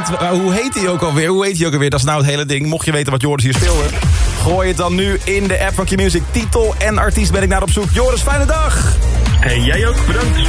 Want hoe heet hij ook alweer? Dat is nou het hele ding. Mocht je weten wat Joris hier speelde, gooi het dan nu in de app van Q-Music. Titel en artiest ben ik naar op zoek. Joris, fijne dag! Hey, jij ook, bedankt.